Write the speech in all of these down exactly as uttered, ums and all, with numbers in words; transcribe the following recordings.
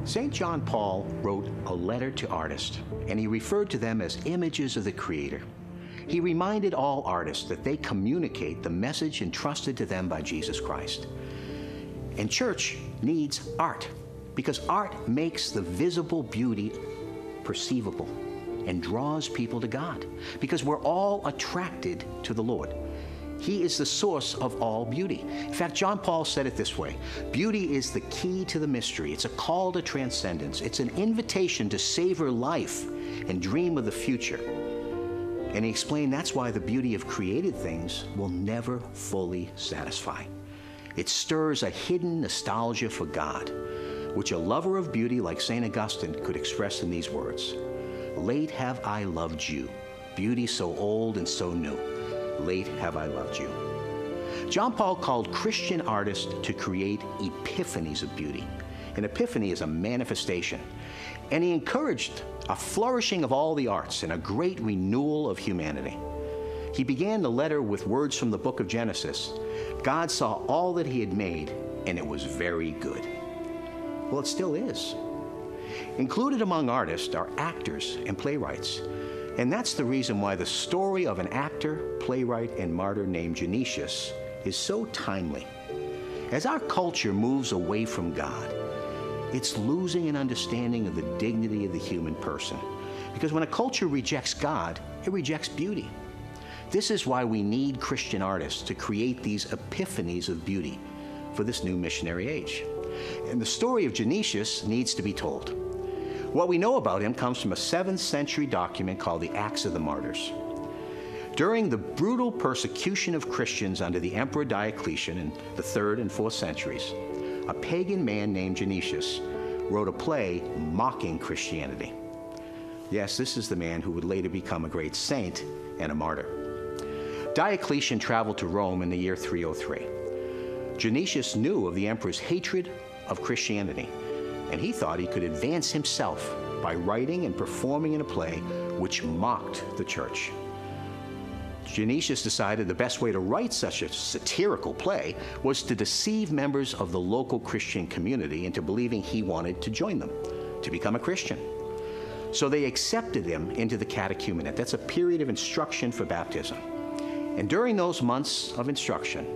Saint John Paul wrote a letter to artists, and he referred to them as images of the Creator. He reminded all artists that they communicate the message entrusted to them by Jesus Christ. And church needs art, because art makes the visible beauty perceivable and draws people to God, because we're all attracted to the Lord. He is the source of all beauty. In fact, John Paul said it this way: beauty is the key to the mystery. It's a call to transcendence. It's an invitation to savor life and dream of the future. And he explained that's why the beauty of created things will never fully satisfy. It stirs a hidden nostalgia for God, which a lover of beauty like Saint Augustine could express in these words: late have I loved you, beauty so old and so new. Late have I loved you. John Paul called Christian artists to create epiphanies of beauty. An epiphany is a manifestation. And he encouraged a flourishing of all the arts and a great renewal of humanity. He began the letter with words from the book of Genesis. God saw all that he had made, and it was very good. Well, it still is. Included among artists are actors and playwrights. And that's the reason why the story of an actor, playwright, and martyr named Genesius is so timely. As our culture moves away from God, it's losing an understanding of the dignity of the human person. Because when a culture rejects God, it rejects beauty. This is why we need Christian artists to create these epiphanies of beauty for this new missionary age. And the story of Genesius needs to be told. What we know about him comes from a seventh century document called the Acts of the Martyrs. During the brutal persecution of Christians under the Emperor Diocletian in the third and fourth centuries, a pagan man named Genesius wrote a play mocking Christianity. Yes, this is the man who would later become a great saint and a martyr. Diocletian traveled to Rome in the year three oh three. Genesius knew of the emperor's hatred of Christianity, and he thought he could advance himself by writing and performing in a play which mocked the church. Genesius decided the best way to write such a satirical play was to deceive members of the local Christian community into believing he wanted to join them, to become a Christian. So they accepted him into the catechumenate. That's a period of instruction for baptism. And during those months of instruction,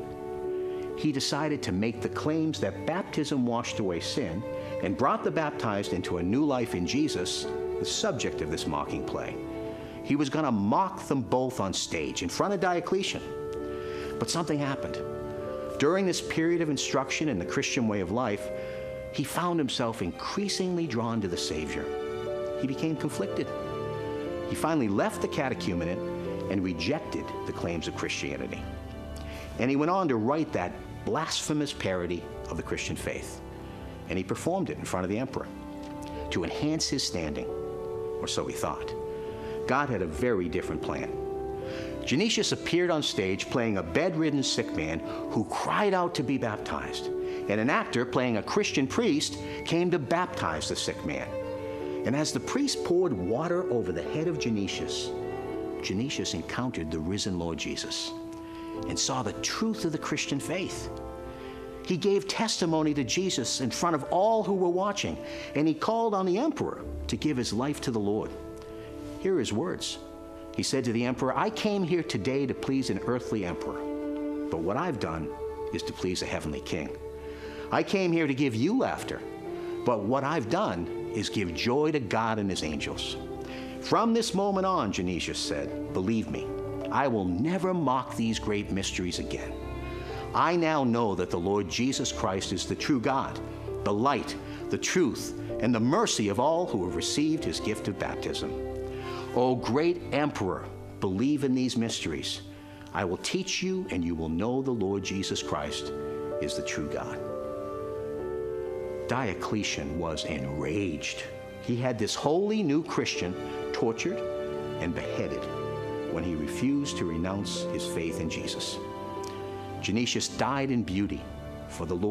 he decided to make the claims that baptism washed away sin and brought the baptized into a new life in Jesus, the subject of this mocking play. He was going to mock them both on stage in front of Diocletian. But something happened. During this period of instruction in the Christian way of life, he found himself increasingly drawn to the Savior. He became conflicted. He finally left the catechumenate and rejected the claims of Christianity. And he went on to write that blasphemous parody of the Christian faith. And he performed it in front of the emperor to enhance his standing, or so he thought. God had a very different plan. Genesius appeared on stage playing a bedridden sick man who cried out to be baptized. And an actor playing a Christian priest came to baptize the sick man. And as the priest poured water over the head of Genesius, Genesius encountered the risen Lord Jesus and saw the truth of the Christian faith. He gave testimony to Jesus in front of all who were watching, and he called on the emperor to give his life to the Lord. Here are his words. He said to the emperor, "I came here today to please an earthly emperor, but what I've done is to please a heavenly king. I came here to give you laughter, but what I've done is give joy to God and his angels. From this moment on," Genesius said, "believe me, I will never mock these great mysteries again. I now know that the Lord Jesus Christ is the true God, the light, the truth, and the mercy of all who have received his gift of baptism. O great emperor, believe in these mysteries. I will teach you, and you will know the Lord Jesus Christ is the true God." Diocletian was enraged. He had this holy new Christian tortured and beheaded when he refused to renounce his faith in Jesus. Genesius died in beauty, for the Lord